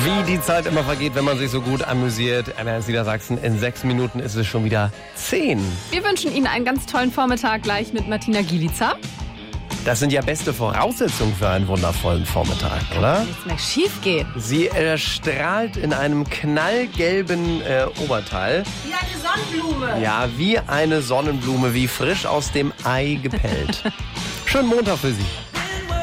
Wie die Zeit immer vergeht, wenn man sich so gut amüsiert. NRS Niedersachsen, in 6 Minuten ist es schon wieder 10. Wir wünschen Ihnen einen ganz tollen Vormittag gleich mit Martina Gielica. Das sind ja beste Voraussetzungen für einen wundervollen Vormittag, oder? Nichts mehr schief geht. Sie strahlt in einem knallgelben Oberteil. Wie eine Sonnenblume. Ja, wie eine Sonnenblume, wie frisch aus dem Ei gepellt. Schönen Montag für Sie.